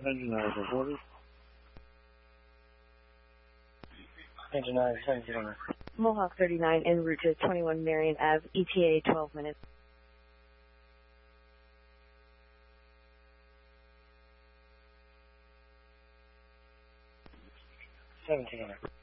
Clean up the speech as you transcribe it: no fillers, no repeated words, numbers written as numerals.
Engine 9 reported. Engine 9, 709. Mohawk 39 en route to 21 Marion Ave, ETA 12 minutes. 1700.